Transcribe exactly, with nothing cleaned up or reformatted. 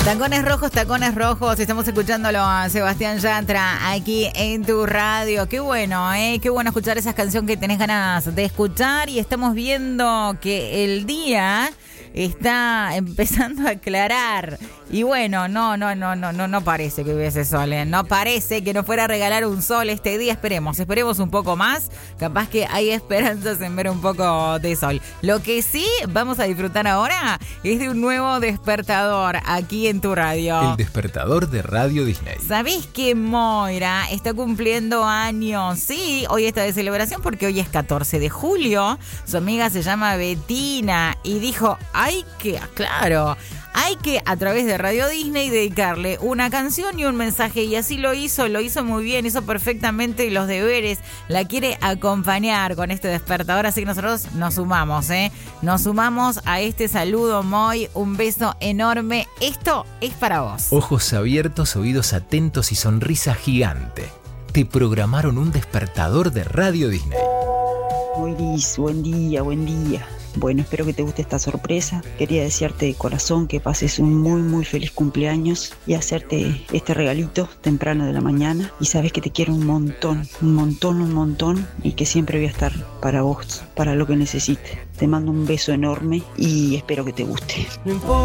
Tacones rojos, tacones rojos. Estamos escuchándolo a Sebastián Yatra aquí en tu radio. Qué bueno, ¿eh? Qué bueno escuchar esas canciones que tenés ganas de escuchar. Y estamos viendo que el día está empezando a aclarar. Y bueno, no, no, no, no, no, no parece que hubiese sol, ¿eh? No parece que nos fuera a regalar un sol este día. Esperemos, esperemos un poco más. Capaz que hay esperanzas en ver un poco de sol. Lo que sí vamos a disfrutar ahora es de un nuevo despertador aquí en tu radio. El despertador de Radio Disney. ¿Sabés que Moira está cumpliendo años? Sí, hoy está de celebración porque hoy es catorce de julio. Su amiga se llama Betina y dijo, hay que, claro, hay que a través de Radio Disney dedicarle una canción y un mensaje, y así lo hizo, lo hizo muy bien, hizo perfectamente los deberes, la quiere acompañar con este despertador, así que nosotros nos sumamos, ¿eh? Nos sumamos a este saludo, Moy, un beso enorme, esto es para vos. Ojos abiertos, oídos atentos y sonrisa gigante. Te programaron un despertador de Radio Disney. Moiris, buen día, buen día. Bueno, espero que te guste esta sorpresa. Quería desearte de corazón que pases un muy muy feliz cumpleaños y hacerte este regalito temprano de la mañana. Y sabes que te quiero un montón, un montón, un montón, y que siempre voy a estar para vos, para lo que necesites. Te mando un beso enorme y espero que te guste.